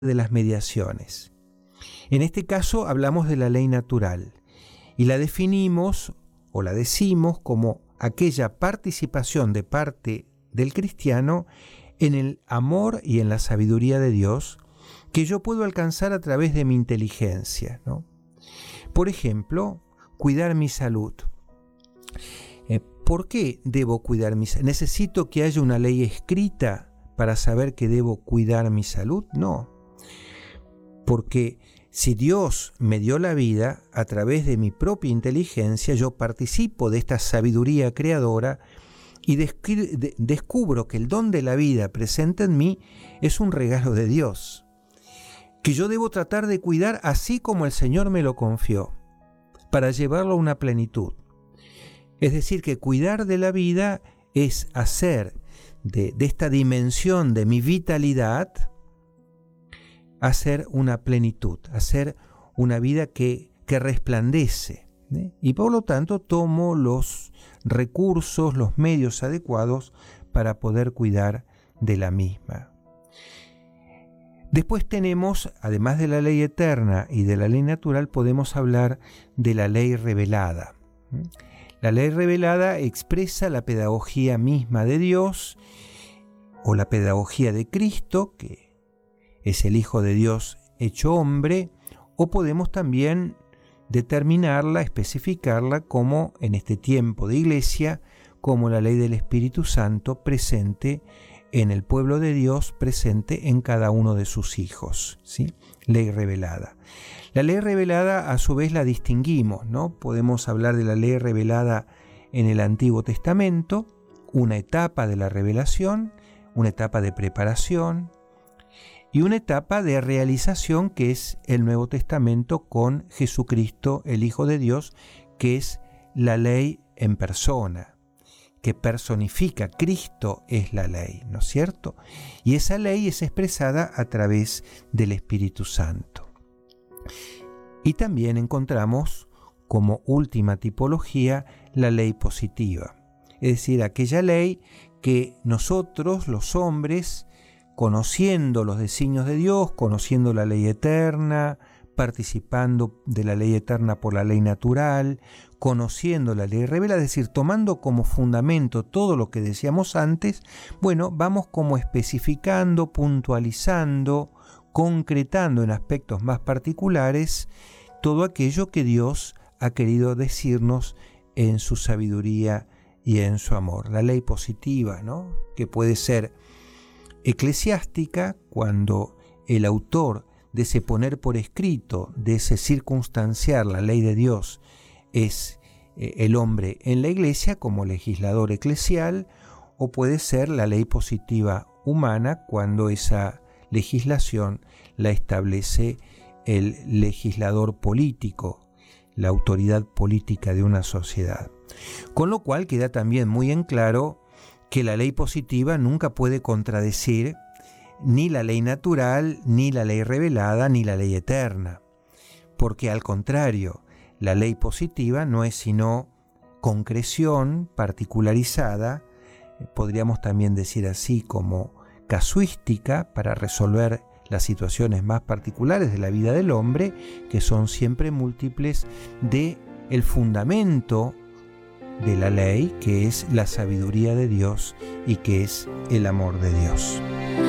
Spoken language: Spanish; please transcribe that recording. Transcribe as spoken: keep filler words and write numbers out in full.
de las mediaciones. En este caso hablamos de la ley natural y la definimos o la decimos como aquella participación de parte del cristiano en el amor y en la sabiduría de Dios que yo puedo alcanzar a través de mi inteligencia, ¿no? Por ejemplo, cuidar mi salud. Eh, ¿Por qué debo cuidar mi salud? ¿Necesito que haya una ley escrita para saber que debo cuidar mi salud? No. Porque si Dios me dio la vida a través de mi propia inteligencia, yo participo de esta sabiduría creadora y descubro que el don de la vida presente en mí es un regalo de Dios, que yo debo tratar de cuidar así como el Señor me lo confió, para llevarlo a una plenitud. Es decir, que cuidar de la vida es hacer de, de esta dimensión de mi vitalidad, hacer una plenitud, hacer una vida que, que resplandece, ¿eh? Y por lo tanto tomo los recursos, los medios adecuados para poder cuidar de la misma. Después tenemos, además de la ley eterna y de la ley natural, podemos hablar de la ley revelada. La ley revelada expresa la pedagogía misma de Dios o la pedagogía de Cristo, que es el Hijo de Dios hecho hombre, o podemos también determinarla, especificarla como en este tiempo de iglesia, como la ley del Espíritu Santo presente en el pueblo de Dios, presente en cada uno de sus hijos, ¿sí? Ley revelada. La ley revelada a su vez la distinguimos, ¿no? Podemos hablar de la ley revelada en el Antiguo Testamento, una etapa de la revelación, una etapa de preparación y una etapa de realización que es el Nuevo Testamento con Jesucristo, el Hijo de Dios, que es la ley en persona, que personifica. Cristo es la ley, ¿no es cierto? Y esa ley es expresada a través del Espíritu Santo. Y también encontramos como última tipología la ley positiva, es decir, aquella ley que nosotros, los hombres, conociendo los designios de Dios, conociendo la ley eterna, participando de la ley eterna por la ley natural, conociendo la ley revelada, es decir, tomando como fundamento todo lo que decíamos antes, bueno, vamos como especificando, puntualizando, concretando en aspectos más particulares todo aquello que Dios ha querido decirnos en su sabiduría y en su amor. La ley positiva, ¿no? Que puede ser eclesiástica, cuando el autor de ese poner por escrito, de ese circunstanciar la ley de Dios, es eh, el hombre en la iglesia como legislador eclesial, o puede ser la ley positiva humana cuando esa legislación la establece el legislador político, la autoridad política de una sociedad. Con lo cual queda también muy en claro que la ley positiva nunca puede contradecir ni la ley natural, ni la ley revelada, ni la ley eterna. Porque al contrario, la ley positiva no es sino concreción particularizada, podríamos también decir así como casuística, para resolver las situaciones más particulares de la vida del hombre, que son siempre múltiples, de el fundamento de la ley, que es la sabiduría de Dios y que es el amor de Dios.